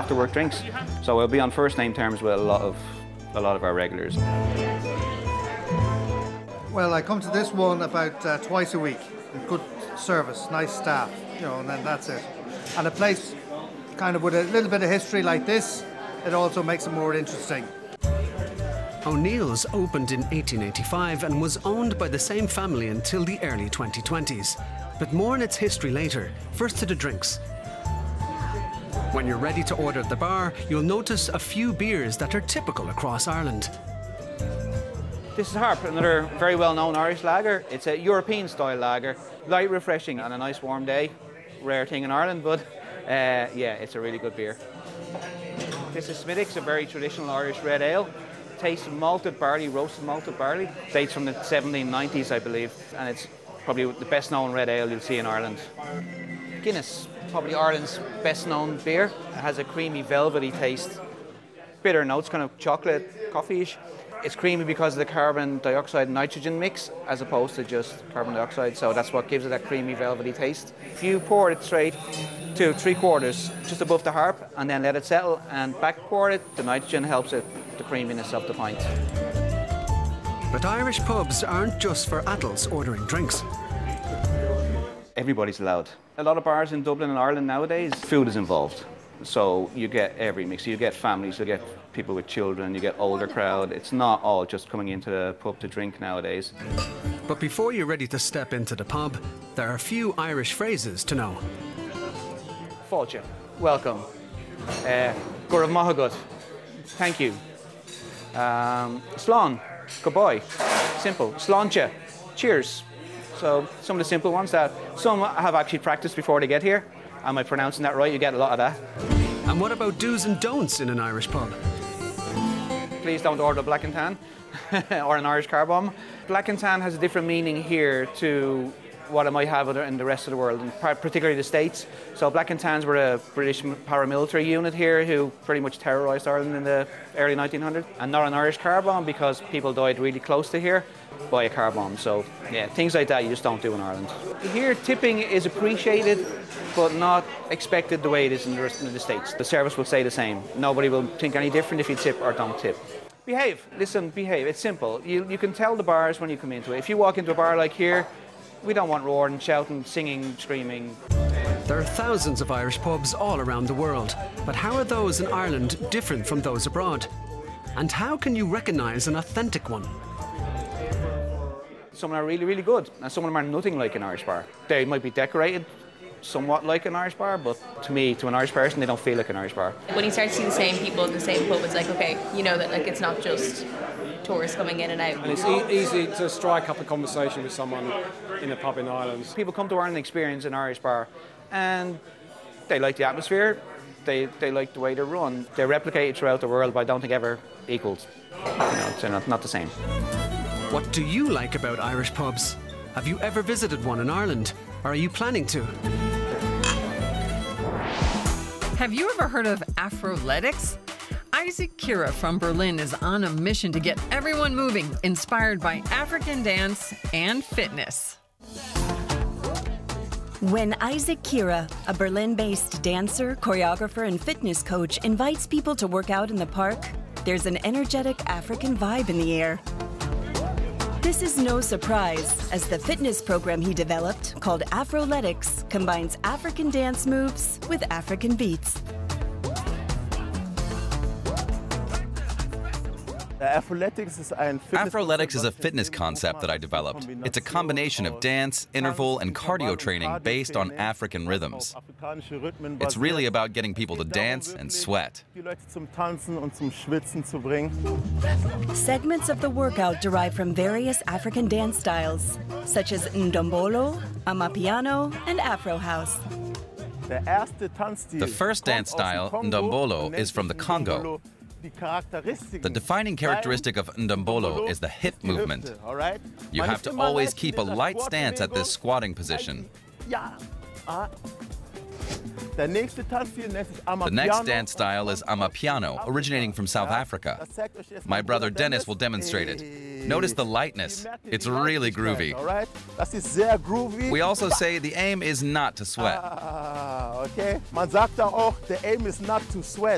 after-work drinks. So we'll be on first-name terms with a lot of our regulars. Well, I come to this one about twice a week. Good service, nice staff, you know, and then that's it. And a place kind of with a little bit of history like this, it also makes it more interesting. O'Neill's opened in 1885 and was owned by the same family until the early 2020s. But more on its history later. First to the drinks. When you're ready to order at the bar, you'll notice a few beers that are typical across Ireland. This is Harp, another very well-known Irish lager. It's a European-style lager, light, refreshing on a nice warm day. Rare thing in Ireland, but yeah, it's a really good beer. This is Smithwick's, a very traditional Irish red ale. Tastes of malted barley, roasted malted barley. Dates from the 1790s, I believe, and it's probably the best-known red ale you'll see in Ireland. Guinness, probably Ireland's best-known beer. It has a creamy, velvety taste. Bitter notes, kind of chocolate, coffee-ish. It's creamy because of the carbon dioxide and nitrogen mix, as opposed to just carbon dioxide, so that's what gives it that creamy, velvety taste. If you pour it straight to 3/4, just above the Harp, and then let it settle, and back pour it, the nitrogen helps it, the creaminess of the pint. But Irish pubs aren't just for adults ordering drinks. Everybody's allowed. A lot of bars in Dublin and Ireland nowadays, food is involved. So you get every mix. You get families, you get people with children, you get older crowd. It's not all just coming into the pub to drink nowadays. But before you're ready to step into the pub, there are a few Irish phrases to know. Fáilte, welcome. Gurav Mahagut, thank you. Slán, goodbye. Simple. Sláinte, cheers. So some of the simple ones that some have actually practiced before they get here. Am I pronouncing that right? You get a lot of that. And what about do's and don'ts in an Irish pub? Please don't order Black and Tan or an Irish car bomb. Black and Tan has a different meaning here to what it might have in the rest of the world, and particularly the States. So Black and Tans were a British paramilitary unit here who pretty much terrorised Ireland in the early 1900s. And not an Irish car bomb because people died really close to here by a car bomb. So yeah, things like that you just don't do in Ireland. Here tipping is appreciated but not expected the way it is in the rest of the States. The service will say the same. Nobody will think any different if you tip or don't tip. Behave. Listen, behave. It's simple. You can tell the bars when you come into it. If you walk into a bar like here, we don't want roaring, shouting, singing, screaming. There are thousands of Irish pubs all around the world, but how are those in Ireland different from those abroad? And how can you recognise an authentic one? Some are really, really good, and some of them are nothing like an Irish bar. They might be decorated somewhat like an Irish bar, but to me, to an Irish person, they don't feel like an Irish bar. When you start to see the same people in the same pub, it's like, okay, you know that like it's not just tourists coming in and out. And it's easy to strike up a conversation with someone in a pub in Ireland. People come to Ireland and experience an Irish bar, and they like the atmosphere, they like the way they're run. They're replicated throughout the world, but I don't think ever equals. You know, they're not the same. What do you like about Irish pubs? Have you ever visited one in Ireland? Or are you planning to? Have you ever heard of Afroletics? Isaac Kira from Berlin is on a mission to get everyone moving, inspired by African dance and fitness. When Isaac Kira, a Berlin-based dancer, choreographer, and fitness coach, invites people to work out in the park, there's an energetic African vibe in the air. This is no surprise, as the fitness program he developed, called Afroletics, combines African dance moves with African beats. Afroletics is a fitness concept that I developed. It's a combination of dance, interval, and cardio training based on African rhythms. It's really about getting people to dance and sweat. Segments of the workout derive from various African dance styles, such as Ndombolo, Amapiano, and Afro House. The first dance style, Ndombolo, is from the Congo. The defining characteristic of Ndombolo is the hip movement. You have to always keep a light stance at this squatting position. The next dance style is Amapiano, originating from South Africa. My brother Dennis will demonstrate it. Notice the lightness. It's really groovy. We also say the aim is not to sweat. Okay. Man sagt da auch, the aim is not to sweat.